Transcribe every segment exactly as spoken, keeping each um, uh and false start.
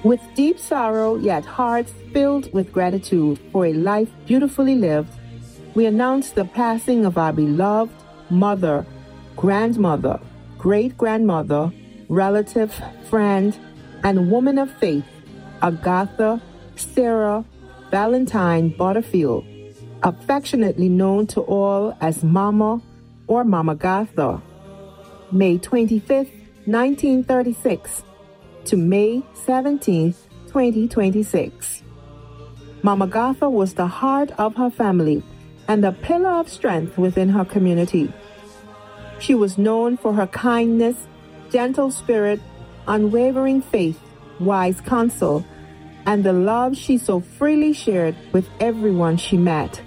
With deep sorrow, yet hearts filled with gratitude for a life beautifully lived, we announce the passing of our beloved mother, grandmother, great-grandmother, relative, friend, and woman of faith, Agatha Sarah Valentine Butterfield, affectionately known to all as Mama or Mama Gatha. May twenty-fifth, nineteen thirty-six to May seventeenth, twenty twenty-six. Mama Gatha was the heart of her family and a pillar of strength within her community. She was known for her kindness, gentle spirit, unwavering faith, wise counsel, and the love she so freely shared with everyone she met.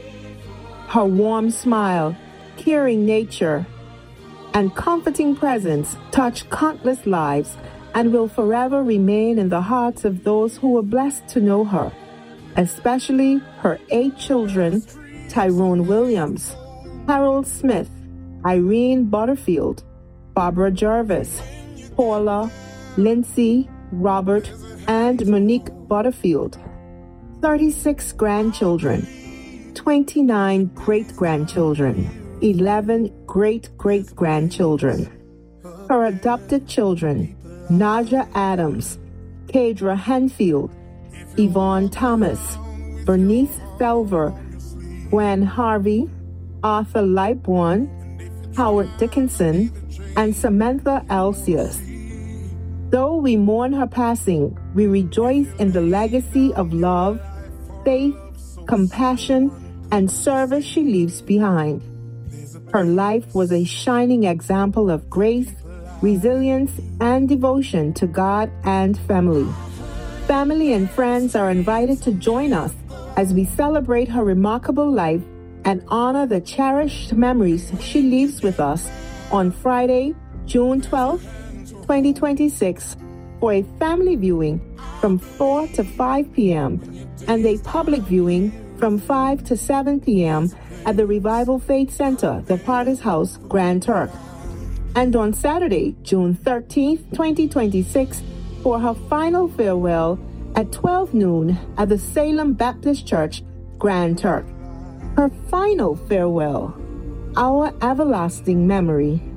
Her warm smile, caring nature, and comforting presence touched countless lives and will forever remain in the hearts of those who were blessed to know her, especially her eight children, Tyrone Williams, Harold Smith, Irene Butterfield, Barbara Jarvis, Paula, Lindsay, Robert, and Monique Butterfield, thirty-six grandchildren, twenty-nine great-grandchildren, eleven great-great-grandchildren. Her adopted children, Naja Adams, Kadra Hanfield, Yvonne Thomas, Bernice Felver, Gwen Harvey, Arthur Leipwan, Howard Dickinson, and Samantha Alcius. Though we mourn her passing, we rejoice in the legacy of love, faith, compassion, and service she leaves behind. Her life was a shining example of grace, resilience, and devotion to God and family. Family and friends are invited to join us as we celebrate her remarkable life and honor the cherished memories she leaves with us on Friday, June twelfth, twenty twenty-six, for a family viewing from four to five p.m. and a public viewing from five to seven p.m. at the Revival Faith Center, the Potter's House, Grand Turk. And on Saturday, June thirteenth, twenty twenty-six, for her final farewell at twelve noon at the Salem Baptist Church, Grand Turk. Her final farewell, our everlasting memory.